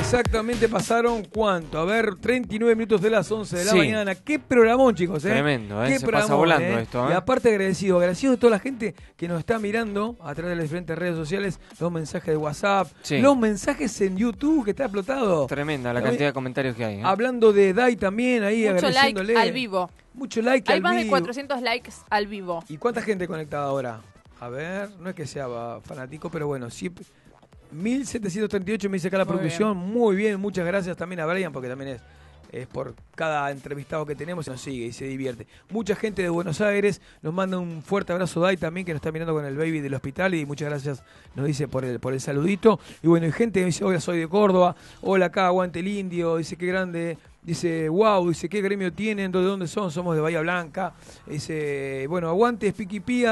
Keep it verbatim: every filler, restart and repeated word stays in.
Exactamente, pasaron ¿cuánto? A ver, treinta y nueve minutos de las once de la Sí. mañana. Qué programón, chicos, ¿eh? Tremendo, ¿eh? Qué Se programón, pasa volando ¿eh? esto, ¿eh? Y aparte agradecido, agradecido de toda la gente que nos está mirando a través de las diferentes redes sociales, los mensajes de WhatsApp, Sí. los mensajes en YouTube, que está explotado. Tremenda la También, cantidad de comentarios que hay, ¿eh? hablando de Dai también, ahí Mucho agradeciéndole. like al vivo. Mucho like Hay al más de vivo. cuatrocientos likes al vivo. ¿Y cuánta gente conectada ahora? A ver, no es que sea va, fanático, pero bueno, siempre... mil setecientos treinta y ocho me dice acá la Muy producción. Muy bien, muchas gracias también a Brian, porque también es, es por cada entrevistado que tenemos y nos sigue y se divierte. Mucha gente de Buenos Aires nos manda un fuerte abrazo, Dai también, que nos está mirando con el baby del hospital, y muchas gracias, nos dice por el, por el saludito. Y bueno, y gente que dice, hola, soy de Córdoba, hola acá, aguante el indio, dice qué grande. Dice, wow, dice, ¿qué gremio tienen? ¿De dónde son? Somos de Bahía Blanca. Dice, bueno, aguante, Spiky Pía.